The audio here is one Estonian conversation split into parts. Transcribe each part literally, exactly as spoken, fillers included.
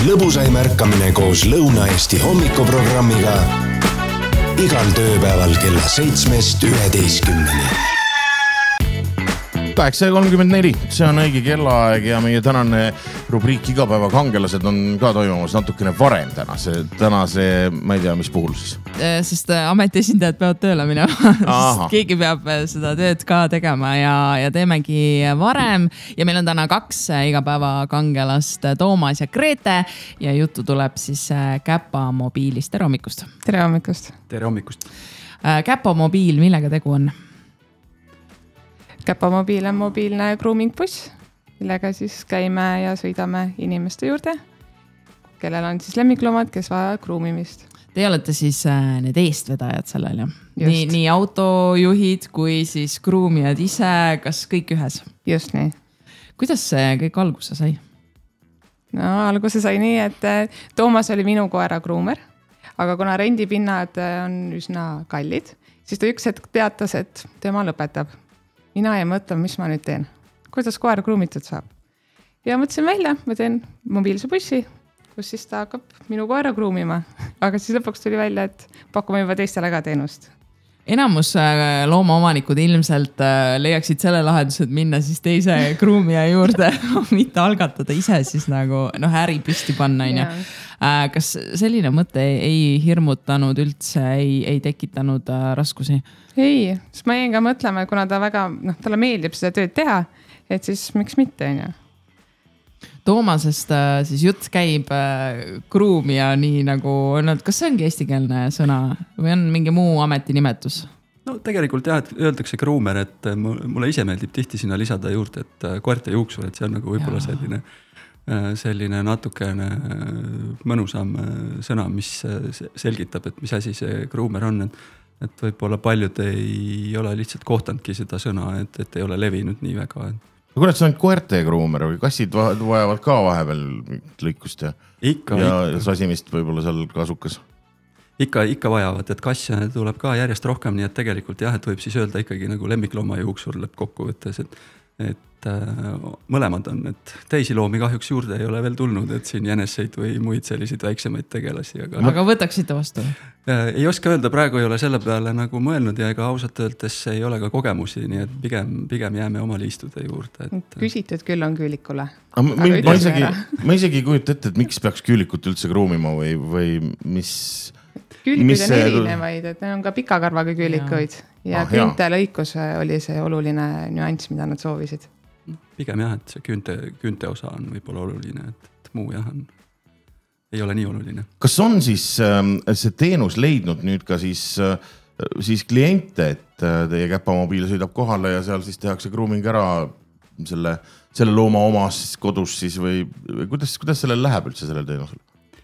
lõbusaim ärkamine koos Lõuna-Eesti hommikuprogrammiga igal tööpäeval kella seitsmest üheteistkümneni. kaheksa kolmkümmend neli, see on õige kellaaeg ja meie tänane rubriik Igapäeva kangelased on ka toimumas natukene varem tänase, tänase, ma ei tea, mis puhul siis. Sest ametiesindajad peavad tööle minema, sest keegi peab seda tööd ka tegema ja, ja teemegi varem. Ja meil on täna kaks Igapäeva kangelast, Toomas ja Grete, ja juttu tuleb siis Käpa mobiilist. Tere hommikust! Tere hommikust! Tere hommikust! Käpa mobiil, millega tegu on? Käpa mobiil on mobiilne grooming buss, millega siis käime ja sõidame inimeste juurde, kellel on siis lemmikloomad, kes vajavad groomimist. Te olete siis need eestvedajad sellel, jah? Nii, nii autojuhid kui siis groomijad ise, kas kõik ühes? Just nii. Kuidas see kõik alguse sai? No alguse sai nii, et Toomas oli minu koera groomer, aga kuna rendipinnad on üsna kallid, siis ta üks hetk teatas, et tema lõpetab. Mina ei mõtle, mis ma nüüd teen. Kuidas koer groomitud saab? Ja mõtlesin välja, ma teen mobiilse bussi, kus siis ta hakkab minu koera groomima. Aga siis lõpuks tuli välja, et pakume juba teistele ka teenust. Enamus loomaomanikud ilmselt leiaksid selle lahendused minna siis teise groomija juurde, mitte algatada ise siis nagu noh, äri püsti panna. Kas selline mõte ei hirmutanud üldse, ei, ei tekitanud raskusi? Ei, sest ma jäin ka mõtlema, kuna ta väga, noh, talle meeldib seda tööd teha, et siis miks mitte, on ju. Toomasest siis jutt käib groomija nii nagu, kas see ongi eestikeelne sõna või on mingi muu ametinimetus? No tegelikult jah, et öeldakse groomer, et mulle ise meeldib tihti sinna lisada juurde, et koerte juuksur, et see on nagu võib-olla selline, selline natukene mõnusam sõna, mis selgitab, et mis asi see groomer on, et et võib-olla paljud ei ole lihtsalt kohtanudki seda sõna, et, et ei ole levinud nii väga. Kuidas see on koerte groomer või kassid vajavad ka vahepeal lõikust ja, ikka, ja ikka. sasimist võib-olla seal kasukas? Ikka, ikka vajavad, et kasse tuleb ka järjest rohkem, nii et tegelikult jah, et võib siis öelda ikkagi nagu lemmiklooma juuksur lõpp kokku võttes, et, et äh, mõlemad on, et teisi loomi kahjuks juurde ei ole veel tulnud, et siin jäneseid või muid selliseid väiksemaid tegelasi. Aga, aga võtaksite vastu? Äh, ei oska öelda, praegu ei ole selle peale nagu mõelnud ja ega ausalt öeldes ei ole ka kogemusi, nii et pigem, pigem jääme oma liistude juurde. Et... Küsitud küll on küülikule. Ma, ma, ma, isegi, ma isegi ei kujuta ette, et miks peaks küülikut üldse groomima või, või mis... Küülikuid on erinevaid, et neil on ka pikakarvaga küülikuid ja, ja ah, küünte lõikus oli see oluline nüanss, mida nad soovisid. Pigem jah, et see küünte, küünte osa on võib-olla oluline, et, et muu jah on, ei ole nii oluline. Kas on siis see teenus leidnud nüüd ka siis, siis kliente, et teie Käpa mobiil sõidab kohale ja seal siis tehakse grooming ära selle, selle looma omas kodus siis või kuidas, kuidas sellel läheb üldse sellel teenusel?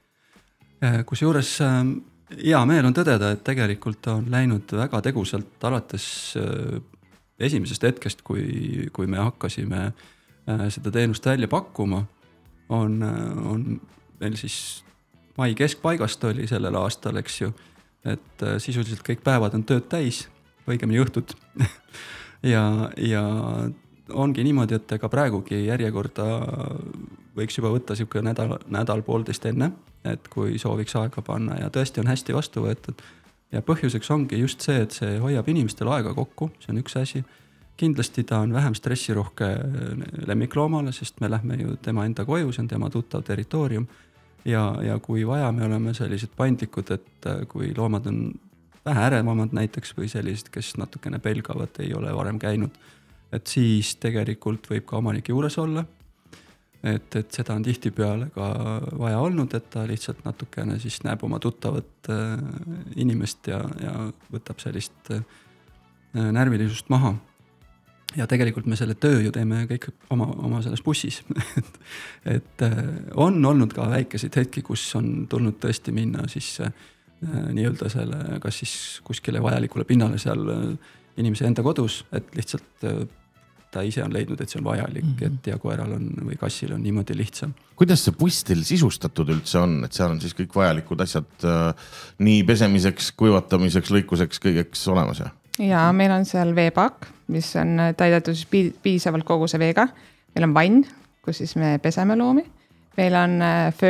Kus juures hea meel on tõdeda, et tegelikult on läinud väga tegusalt alates esimesest hetkest, kui, kui me hakkasime seda teenust välja pakkuma, on, on meil siis mai keskpaigast oli sellel aastal, eks ju, et sisuliselt kõik päevad on tööd täis, õigemini õhtud. ja, ja ongi niimoodi, et ega praegugi järjekorda võiks juba võtta siuke nädal, nädal poolteist enne, et kui sooviks aega panna ja tõesti on hästi vastu võetud. Ja põhjuseks ongi just see, et see hoiab inimestel aega kokku, see on üks asi. Kindlasti ta on vähem stressirohke lemmikloomale, sest me lähme ju tema enda koju, see on tema tuttav territoorium. Ja, ja kui vaja, me oleme sellised paindlikud, et kui loomad on vähe ärevamad näiteks või sellised, kes natukene pelgavad, ei ole varem käinud, et siis tegelikult võib ka omanike juures olla. Et, et seda on tihtipeale ka vaja olnud, et ta lihtsalt natukene siis näeb oma tuttavat inimest ja, ja võtab sellist närvilisust maha. Ja tegelikult me selle töö ju teeme kõik oma, oma selles bussis. et, et on olnud ka väikeseid hetki, kus on tulnud tõesti minna siis nii-öelda selle, kas siis kuskile vajalikule pinnale seal inimese enda kodus, et lihtsalt ta ise on leidnud, et see on vajalik, mm-hmm. et ja koeral on või kassil on niimoodi lihtsam. Kuidas see buss teil sisustatud üldse on, et seal on siis kõik vajalikud asjad äh, nii pesemiseks, kuivatamiseks, lõikuseks, kõigeks olemas? Ja? ja meil on seal veepaak, mis on täidetud siis piisavalt koguse veega. Meil on vann, kus siis me peseme loomi. Meil on föön,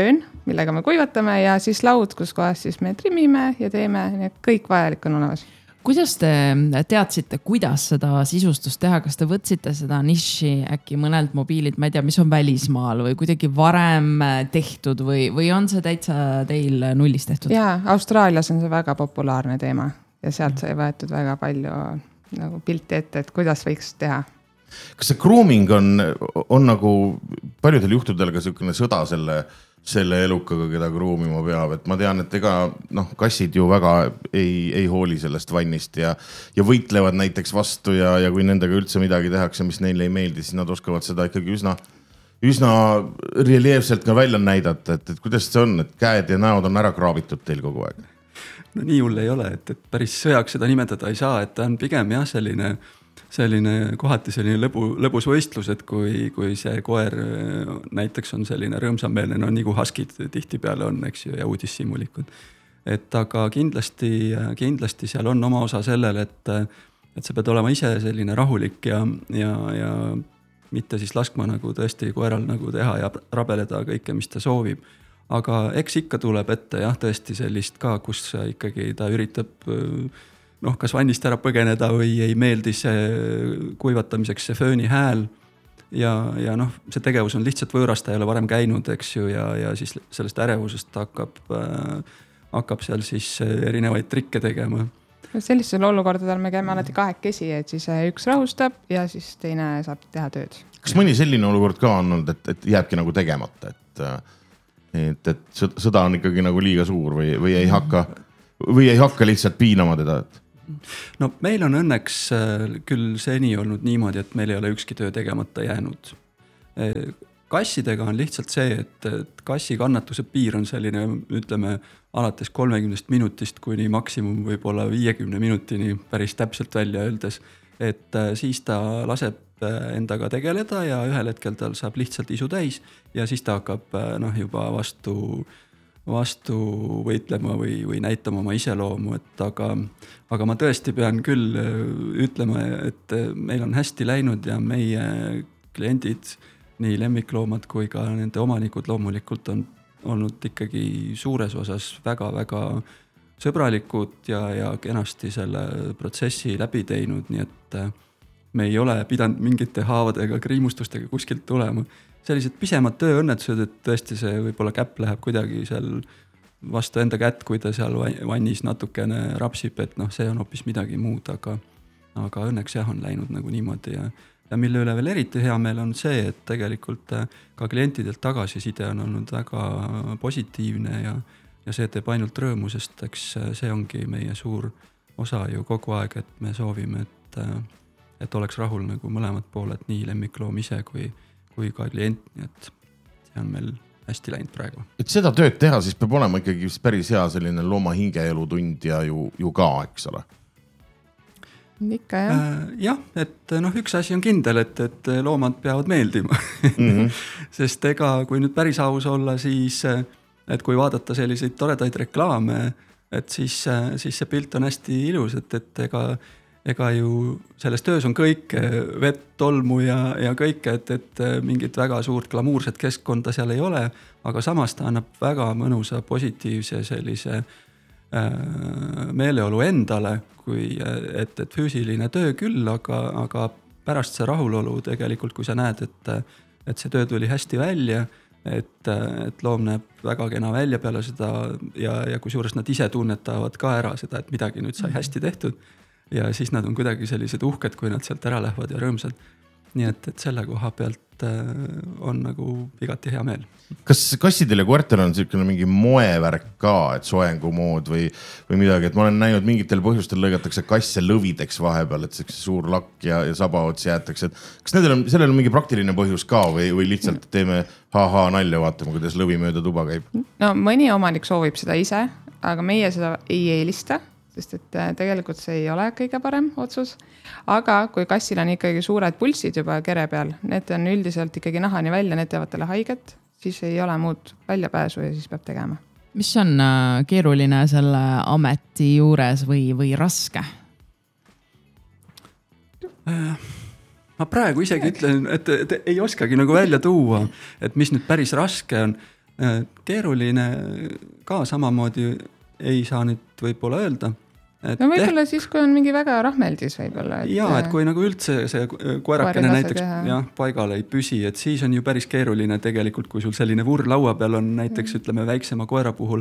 millega me kuivatame ja siis laud, kus kohas siis me trimmime ja teeme, nii et kõik vajalik on olemas. Kuidas te teadsite, kuidas seda sisustust teha? Kas te võtsite seda niši äkki mõnelt mobiilid, ma ei tea, mis on välismaal või kuidagi varem tehtud või, või on see täitsa teil nullist tehtud? Jaa, Austraalias on see väga populaarne teema ja sealt sai võetud väga palju nagu pilti ette, et kuidas võiks teha. Kas see grooming on, on nagu paljudel juhtudel ka selline sõda selle selle elukaga, keda groomima peab, et ma tean, et ega noh, kassid ju väga ei, ei hooli sellest vannist ja, ja võitlevad näiteks vastu ja, ja kui nendega üldse midagi tehakse, mis neile ei meeldi, siis nad oskavad seda ikkagi üsna, üsna reljeefselt ka välja näidata, et, et kuidas see on, et käed ja näod on ära kraabitud teil kogu aeg? No nii hull ei ole, et, et päris sõjaks seda nimetada ei saa, et ta on pigem jah, selline selline kohati selline lõbu, lõbus võistlus, et kui, kui see koer näiteks on selline rõõmsameelne, no nii kui huskid tihti peale on, eks ju, ja uudissimmulikud. Et aga kindlasti, kindlasti seal on oma osa sellel, et, et sa pead olema ise selline rahulik ja, ja, ja mitte siis laskma nagu tõesti koeral nagu teha ja rabeleda kõike, mis ta soovib. Aga eks ikka tuleb ette jah, tõesti sellist ka, kus ikkagi ta üritab noh, kas vannist ära põgeneda või ei meeldi see kuivatamiseks see fööni hääl ja, ja noh, see tegevus on lihtsalt võõras, ta ei ole varem käinud, eks ju, ja, ja siis sellest ärevusest hakkab, äh, hakkab seal siis erinevaid trikke tegema. Sellisel olukordadel me käime alati kahekesi, et siis üks rahustab ja siis teine saab teha tööd. Kas mõni selline olukord ka on olnud, et, et jääbki nagu tegemata, et, et, et sõda on ikkagi nagu liiga suur või, või ei hakka, või ei hakka lihtsalt piinama teda, et no meil on õnneks küll seni olnud niimoodi, et meil ei ole ükski töö tegemata jäänud. Kassidega on lihtsalt see, et kassi kannatuse piir on selline, ütleme, alates kolmekümnest minutist kuni maksimum võib-olla viiekümne minutini päris täpselt välja öeldes. Et siis ta laseb endaga tegeleda ja ühel hetkel tal saab lihtsalt isu täis ja siis ta hakkab noh, juba vastu vastu võitlema või, või näitama oma iseloomu, et aga, aga ma tõesti pean küll ütlema, et meil on hästi läinud ja meie kliendid, nii lemmikloomad kui ka nende omanikud loomulikult on olnud ikkagi suures osas väga-väga sõbralikud ja, ja kenasti selle protsessi läbi teinud, nii et me ei ole pidanud mingite haavadega, kriimustustega kuskilt tulema. Sellised pisemad tööõnnetused, et tõesti see võib-olla käpp läheb kuidagi seal vastu enda kätt, kui ta seal vannis natukene rapsib, et noh, see on hoopis midagi muud, aga, aga õnneks jah, on läinud nagu niimoodi ja, ja mille üle veel eriti hea meel on see, et tegelikult ka klientidelt tagasiside on olnud väga positiivne ja, ja see teeb ainult rõõmu, sest eks see ongi meie suur osa ju kogu aeg, et me soovime, et, et oleks rahul nagu mõlemad pooled, nii lemmikloom ise kui kui ka klient, nii et see on meil hästi läinud praegu. Et seda tööd teha, siis peab olema ikkagi päris hea selline looma hingeelutund ja ju, ju ka, eks ole? Ikka jah. Äh, jah, et noh, üks asi on kindel, et, et loomad peavad meeldima. Mm-hmm. Sest ega kui nüüd päris aus olla, siis et kui vaadata selliseid toredaid reklaame, et siis, siis see pilt on hästi ilus, et, et ega ega ju selles töös on kõik vett, tolmu ja, ja kõike, et, et mingit väga suurt glamuurset keskkonda seal ei ole, aga samas ta annab väga mõnusa positiivse sellise äh, meeleolu endale, kui, et, et füüsiline töö küll, aga, aga pärast see rahulolu tegelikult, kui sa näed, et, et see töö tuli hästi välja, et, et loom näeb väga kena välja peale seda ja, ja kui suures nad ise tunnetavad ka ära seda, et midagi nüüd sai hästi tehtud. Ja siis nad on kuidagi sellised uhked, kui nad sealt ära lähevad ja rõõmsad. Nii et, et selle koha pealt on nagu igati hea meel. Kas kassidel ja koertel on selline mingi moevärk ka, et soengumood või, või midagi, et ma olen näinud mingitel põhjustel lõigatakse kasse lõvideks vahepeal, et see suur lakk ja, ja sabaots jäetakse. Kas nendel on, sellel on mingi praktiline põhjus ka või, või lihtsalt teeme ha-ha nalja, vaatame, kuidas lõvi mööda tuba käib? No mõni omanik soovib seda ise, aga meie seda ei eelista. Sest et tegelikult see ei ole kõige parem otsus, aga kui kassil on ikkagi suured pulssid juba kere peal, need on üldiselt ikkagi nahani välja, need teevad talle haiget, siis ei ole muud väljapääsu ja siis peab tegema. Mis on keeruline selle ameti juures või, või raske? Ma praegu isegi ütlen, et, et ei oskagi nagu välja tuua, et mis nüüd päris raske on. keeruline ka samamoodi ei saa nüüd võib-olla öelda. Et no võib-olla ehk... siis, kui on mingi väga rahmeldis võib-olla. Et... Jaa, et kui nagu üldse see koerakene näiteks jah, paigal ei püsi, et siis on ju päris keeruline tegelikult, kui sul selline vurr laua peal on näiteks mm. ütleme väiksema koera puhul,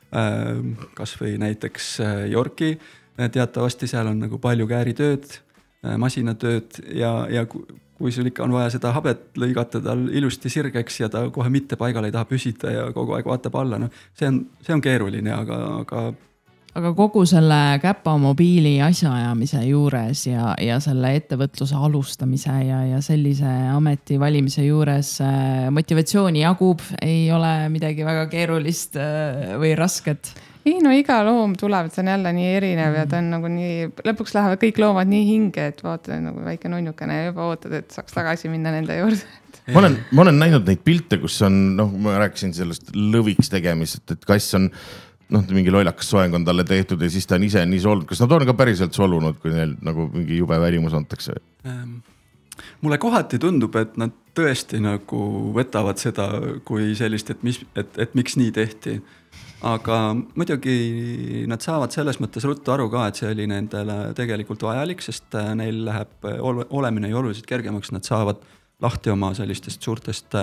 kas või näiteks Yorki, teatavasti seal on nagu palju kääritööd, masinatööd ja, ja kui sul ikka on vaja seda habet lõigata tal ilusti sirgeks ja ta kohe mitte paigal ei taha püsida ja kogu aeg vaatab alla, no see on, see on keeruline, aga, aga aga kogu selle Käpa mobiili asjaajamise juures ja, ja selle ettevõtluse alustamise ja, ja sellise ameti valimise juures motivatsiooni jagub, ei ole midagi väga keerulist või rasket? Ei, no iga loom tuleb, see on jälle nii erinev mm. ja ta on nagu nii, lõpuks lähevad kõik loomad nii hinge, et vaata nagu väike nunnukene ja juba ootad, et saaks tagasi minna nende juurde. Ma olen, ma olen näinud neid pilte, kus on, noh, ma rääkisin sellest lõviks tegemist, et kass on noh, mingi lollakas soeng on talle tehtud ja siis ta on ise nii solnud. Kas nad on ka päriselt solunud, kui neil nagu mingi jube välimus antakse? Ähm, mulle kohati tundub, et nad tõesti nagu võtavad seda kui sellist, et, mis, et, et miks nii tehti. Aga muidugi nad saavad selles mõttes ruttu aru ka, et see oli nendele tegelikult vajalik, sest neil läheb olemine ju oluliselt kergemaks, nad saavad lahti oma sellistest suurtest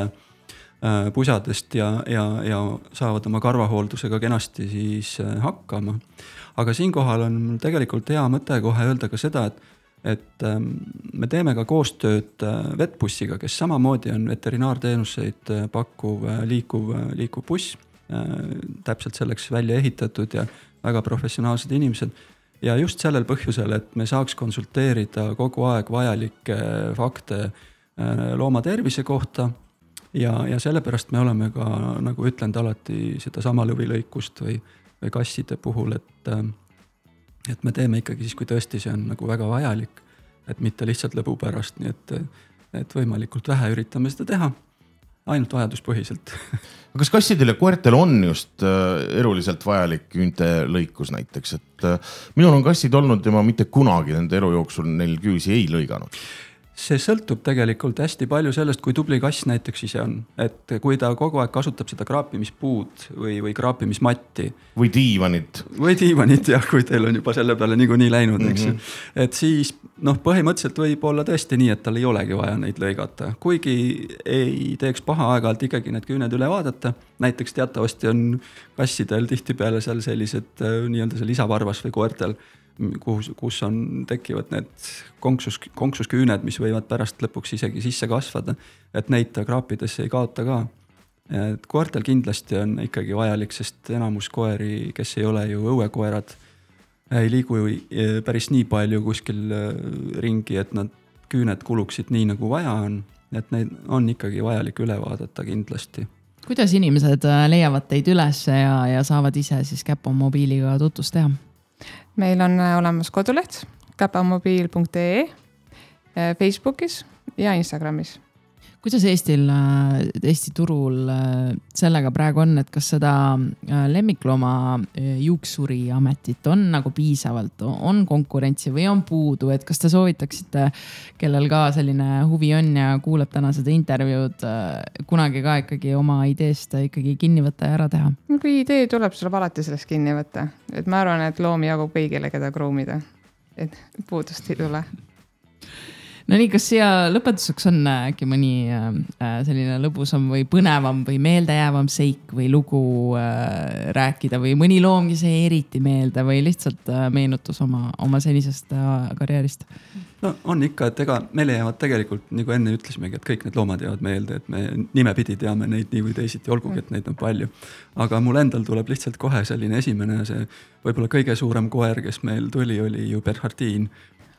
pusadest ja, ja, ja saavad oma karvahooldusega kenasti siis hakkama. Aga siinkohal on tegelikult hea mõte kohe öelda ka seda, et, et me teeme ka koostööd vetbussiga, kes samamoodi on veterinaarteenuseid pakkuv liikuv, liikuv buss, täpselt selleks välja ehitatud ja väga professionaalsed inimesed. Ja just sellel põhjusel, et me saaks konsulteerida kogu aeg vajalikke fakte looma tervise kohta. Ja, ja sellepärast me oleme ka, nagu ütlen alati, seda sama lõvilõikust või, või kasside puhul, et, et me teeme ikkagi siis, kui tõesti see on nagu väga vajalik, et mitte lihtsalt lõbu pärast, nii et, et võimalikult vähe üritame seda teha, ainult vajaduspõhiselt. Kas kassidel ja koertel on just eruliselt vajalik küüntelõikus näiteks, et minul on kassid olnud ja ma mitte kunagi nende elu jooksul neil küüsi ei lõiganud? See sõltub tegelikult hästi palju sellest, kui tubli kass näiteks ise on. Et kui ta kogu aeg kasutab seda kraapimispuud või, või kraapimismatti. Või diivanit. Või diivanit, jah, kui teil on juba selle peale niikuinii läinud. Mm-hmm. Et siis noh, põhimõtteliselt võib olla tõesti nii, et tal ei olegi vaja neid lõigata. Kuigi ei teeks paha aeg-ajalt ikkagi need küüned üle vaadata. Näiteks teatavasti on kassidel tihtipeale seal sellised nii-öelda see lisavarvas või koertel, Kus, kus on tekivad need konksus, konksusküüned, mis võivad pärast lõpuks isegi sisse kasvada, et neid kraapidesse ei kaota ka. Et koertel kindlasti on ikkagi vajalik, sest enamus koeri, kes ei ole ju õuekoerad, ei liigu päris nii palju kuskil ringi, et nad küüned kuluksid nii nagu vaja on, et neid on ikkagi vajalik üle vaadata kindlasti. Kuidas inimesed leiavad teid üles ja, ja saavad ise siis Käpa mobiiliga tutvust teha? Meil on olemas koduleht käpamobiil punkt ee Facebookis ja Instagramis. Kuidas Eestil, Eesti turul sellega praegu on, et kas seda lemmiklooma juuksuri ametit on nagu piisavalt, on konkurentsi või on puudu, et kas te soovitaksite, kellel ka selline huvi on ja kuuleb täna seda intervjuud, kunagi ka ikkagi oma ideest ikkagi kinni võtta ja ära teha? Kui idee tuleb, tuleb alati sellest kinni võtta. Et ma arvan, et loomi jagub kõigile, keda kruumida. Et puudust ei tule. No nii, kas siia lõpetuseks on äkki mõni selline lõbusam või põnevam või meeldejäävam seik või lugu rääkida või mõni loomgi see eriti meelde või lihtsalt meenutus oma, oma senisest karjäärist? No on ikka, et ega meile jäävad tegelikult, nagu enne ütlesimegi, et kõik need loomad jäävad meelde, et me nimepidi teame neid nii või teisiti, olgugi, et neid on palju. Aga mul endal tuleb lihtsalt kohe selline esimene, see võib-olla kõige suurem koer, kes meil tuli, oli ju Berhardin.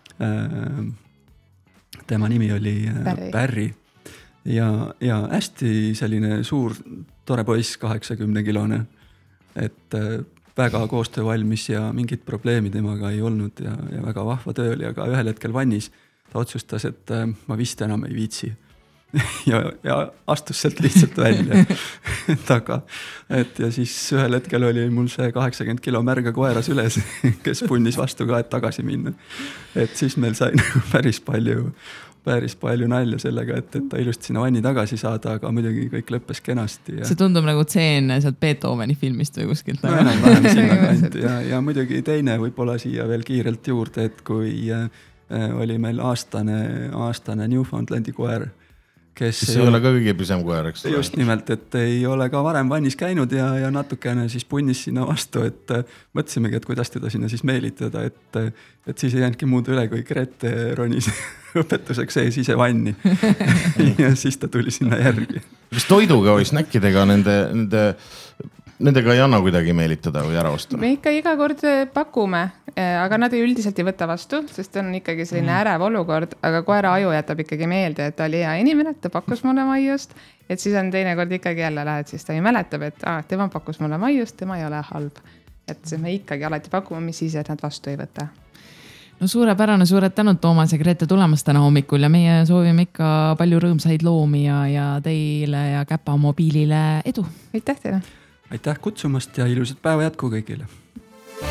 Tema nimi oli Barry, Barry. Ja, ja hästi selline suur tore poiss, kaheksakümne kilone, et väga koostöö valmis ja mingit probleemi temaga ei olnud ja, ja väga vahva tööl ja ka ühel hetkel vannis ta otsustas, et ma vist enam ei viitsi ja, ja astus sealt lihtsalt välja taga. Et ja siis ühel hetkel oli mul see kaheksakümmend kilo märga koera süles, kes punnis vastu ka, et tagasi minna. Et siis meil sai päris palju, päris palju nalja sellega, et, et ta ilusti sinna vanni tagasi saada, aga muidugi kõik lõppes kenasti. Ja... see tundub nagu tseen sealt Beethoveni filmist või kuskilt. No, enam vähem sinna kanti ja, ja muidugi teine võib-olla siia veel kiirelt juurde, et kui äh, oli meil aastane, aastane Newfoundlandi koer, kes ei ole ka kõige pisem koer, eks. Just nimelt, et ei ole ka varem vannis käinud ja, ja natukene siis punnis sinna vastu, et mõtlesimegi, et kuidas teda sinna siis meelitada, et, et siis ei jäänudki muud üle, kui Grete ronis õpetuseks ees ise vanni. Ja siis ta tuli sinna järgi. Kas toiduga või snackidega nende, nende, nendega ei anna kuidagi meelitada või ära osta? Me ikka iga kord pakume, aga nad ei üldiselt ei võta vastu, sest on ikkagi selline ärev olukord, aga koera aju jätab ikkagi meelde, et ta oli hea inimene, ta pakkus mulle maiust, et siis on teine kord ikkagi jälle lähed, siis ta ei mäletab, et ah, tema pakkus mulle maiust, tema ei ole halb. Et me ikkagi alati pakume, mis siis, et nad vastu ei võta. No suurepärane, suured tänud Toomas ja Grete tulemast täna hommikul ja meie soovime ikka palju rõõmsaid loomi ja, ja teile ja Käpa mobiilile edu. Aitäh teile! Aitäh kutsumast ja ilusat päeva jätku kõigile!